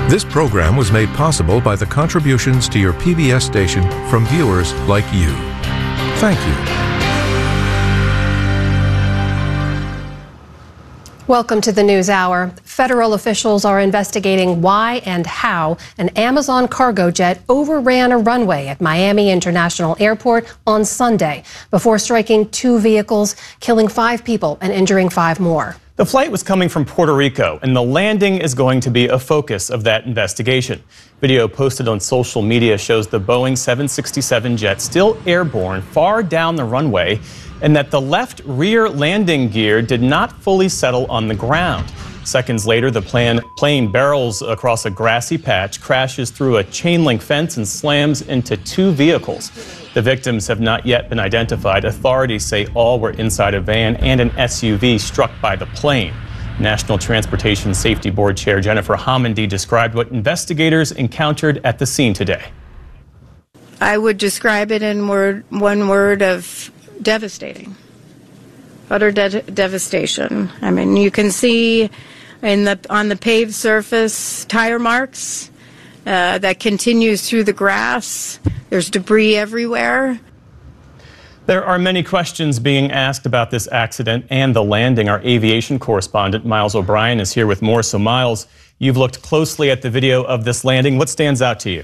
This program was made possible by the contributions to your PBS station from viewers like you. Thank you. Welcome to the News Hour. Federal officials are investigating why and how an Amazon cargo jet overran a runway at Miami International Airport on Sunday before striking two vehicles, killing 5 people and injuring 5 more. The flight was coming from Puerto Rico, and the landing is going to be a focus of that investigation. Video posted on social media shows the Boeing 767 jet still airborne far down the runway, and that the left rear landing gear did not fully settle on the ground. Seconds later, the plane barrels across a grassy patch, crashes through a chain-link fence, and slams into 2 vehicles. The victims have not yet been identified. Authorities say all were inside a van and an SUV struck by the plane. National Transportation Safety Board Chair Jennifer Homendy described what investigators encountered at the scene today. I would describe it in one word of devastating. Utter devastation. I mean, you can see on the paved surface tire marks that continues through the grass. There's debris everywhere. There are many questions being asked about this accident and the landing. Our aviation correspondent, Miles O'Brien, is here with more. So, Miles, you've looked closely at the video of this landing. What stands out to you?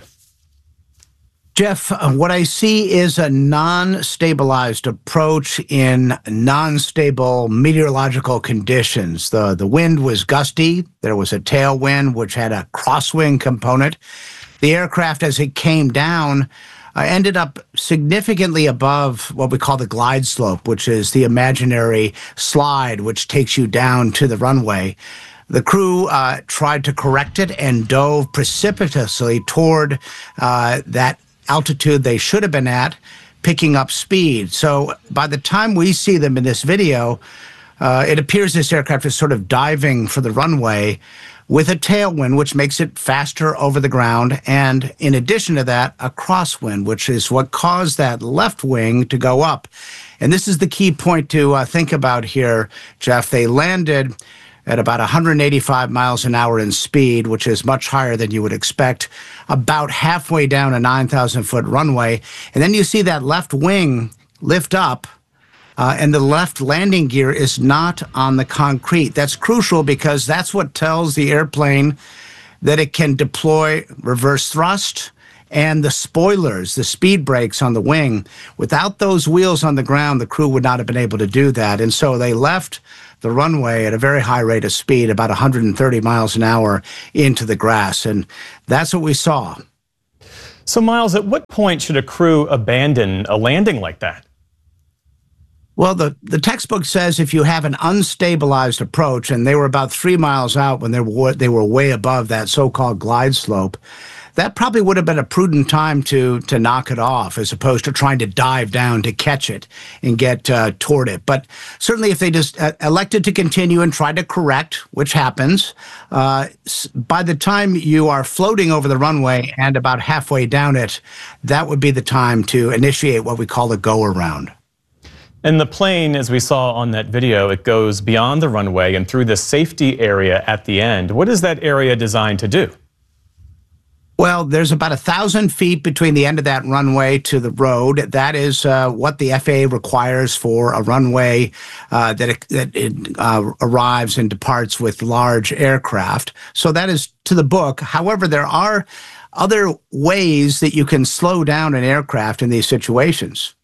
Jeff, what I see is a non-stabilized approach in non-stable meteorological conditions. The wind was gusty. There was a tailwind, which had a crosswind component. The aircraft, as it came down, ended up significantly above what we call the glide slope, which is the imaginary slide which takes you down to the runway. The crew tried to correct it and dove precipitously toward that altitude they should have been at, picking up speed. So by the time we see them in this video, it appears this aircraft is sort of diving for the runway with a tailwind, which makes it faster over the ground, and in addition to that, a crosswind, which is what caused that left wing to go up. And this is the key point to think about here, Jeff. They landed at about 185 miles an hour in speed, which is much higher than you would expect, about halfway down a 9,000-foot runway. And then you see that left wing lift up, and the left landing gear is not on the concrete. That's crucial because that's what tells the airplane that it can deploy reverse thrust and the spoilers, the speed brakes on the wing. Without those wheels on the ground, the crew would not have been able to do that. And so they left the runway at a very high rate of speed, about 130 miles an hour, into the grass. And that's what we saw. So, Miles, at what point should a crew abandon a landing like that? Well, the textbook says if you have an unstabilized approach, and they were about 3 miles out when they were way above that so-called glide slope, that probably would have been a prudent time to knock it off, as opposed to trying to dive down to catch it and get toward it. But certainly if they just elected to continue and try to correct, which happens, by the time you are floating over the runway and about halfway down it, that would be the time to initiate what we call a go-around. And the plane, as we saw on that video, it goes beyond the runway and through the safety area at the end. What is that area designed to do? Well, there's about 1,000 feet between the end of that runway to the road. That is what the FAA requires for a runway that arrives and departs with large aircraft. So that is to the book. However, there are other ways that you can slow down an aircraft in these situations.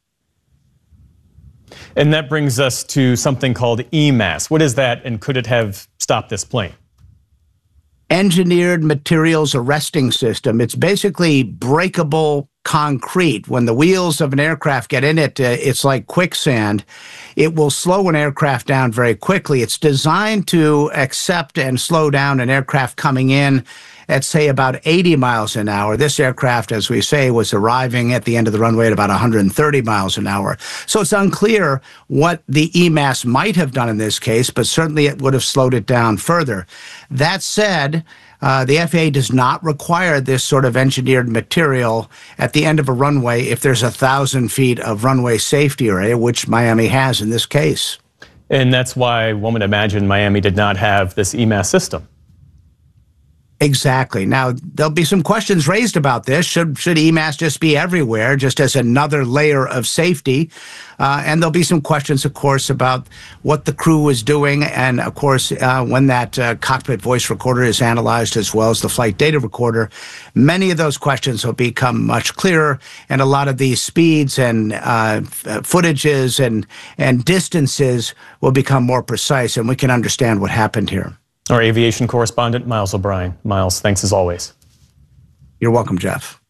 And that brings us to something called EMAS. What is that, and could it have stopped this plane? Engineered Materials Arresting System. It's basically breakable concrete. When the wheels of an aircraft get in it, it's like quicksand. It will slow an aircraft down very quickly. It's designed to accept and slow down an aircraft coming in at, say, about 80 miles an hour. This aircraft, as we say, was arriving at the end of the runway at about 130 miles an hour. So it's unclear what the EMAS might have done in this case, but certainly it would have slowed it down further. That said, the FAA does not require this sort of engineered material at the end of a runway if there's 1,000 feet of runway safety area, which Miami has in this case. And that's why one would imagine Miami did not have this EMAS system. Exactly. Now, there'll be some questions raised about this. Should EMAS just be everywhere, just as another layer of safety? And there'll be some questions, of course, about what the crew was doing. And, of course, when that cockpit voice recorder is analyzed, as well as the flight data recorder, many of those questions will become much clearer. And a lot of these speeds and footages and distances will become more precise, and we can understand what happened here. Our aviation correspondent, Miles O'Brien. Miles, thanks as always. You're welcome, Jeff.